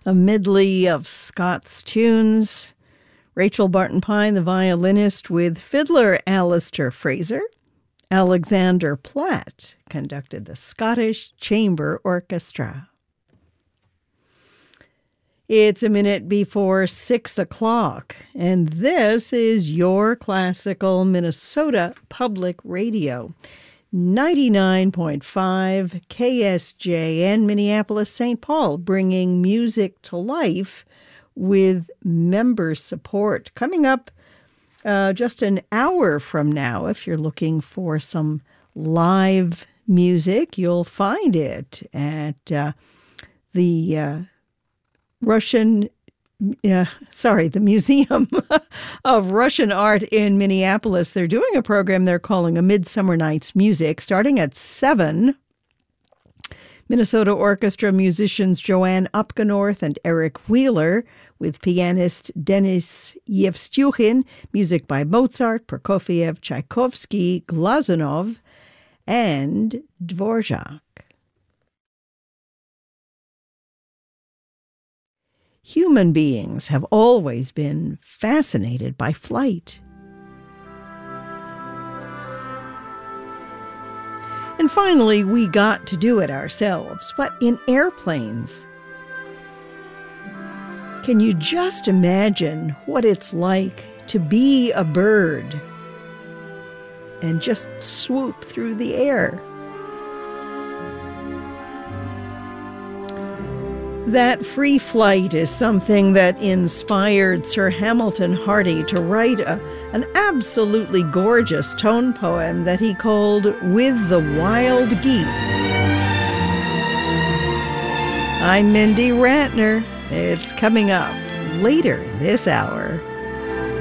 A medley of Scots tunes. Rachel Barton Pine, the violinist, with fiddler Alistair Fraser. Alexander Platt conducted the Scottish Chamber Orchestra. It's a minute before 6 o'clock, and this is your classical Minnesota Public Radio. 99.5 KSJN Minneapolis, St. Paul, bringing music to life with member support. Coming up just an hour from now, if you're looking for some live music, you'll find it at the Museum of Russian Art in Minneapolis. They're doing a program they're calling A Midsummer Night's Music, starting at 7. Minnesota Orchestra musicians Joanne Upgenorth and Eric Wheeler, with pianist Denis Yevstuchin, music by Mozart, Prokofiev, Tchaikovsky, Glazunov, and Dvorak. Human beings have always been fascinated by flight. And finally, we got to do it ourselves, but in airplanes. Can you just imagine what it's like to be a bird and just swoop through the air? That free flight is something that inspired Sir Hamilton Hardy to write an absolutely gorgeous tone poem that he called With the Wild Geese. I'm Mindy Ratner. It's coming up later this hour.